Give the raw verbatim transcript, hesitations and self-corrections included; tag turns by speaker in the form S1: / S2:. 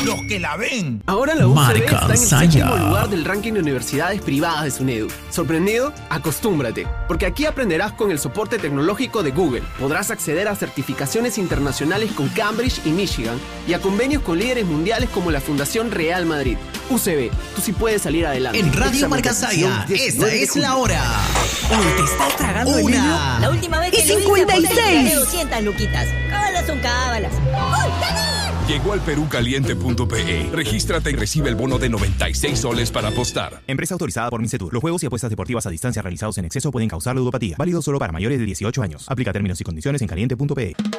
S1: los que la ven.
S2: Ahora la U C B
S3: Marca
S2: está en el
S3: Saya.
S2: séptimo lugar del ranking de universidades privadas de SUNEDU. ¿Sorprendido? Acostúmbrate, porque aquí aprenderás con el soporte tecnológico de Google. Podrás acceder a certificaciones internacionales con Cambridge y Michigan y a convenios con líderes mundiales como la Fundación Real Madrid. U C B, tú sí puedes salir adelante.
S3: En Radio
S2: Examen
S3: Marca
S2: de admisión,
S3: Saya, esta
S2: diecinueve de
S3: es
S2: julio.
S3: la hora. Uy, te estás tragando el libro.
S4: La última vez
S5: Y
S4: que lo
S5: cincuenta y
S4: hice,
S5: seis.
S4: de doscientas luquitas. Cábalas son cábalas.
S6: Llegó al perúcaliente punto pe. Regístrate y recibe el bono de noventa y seis soles para apostar.
S7: Empresa autorizada por Mincetur. Los juegos y apuestas deportivas a distancia realizados en exceso pueden causar ludopatía. Válido solo para mayores de dieciocho años. Aplica términos y condiciones en caliente punto pe.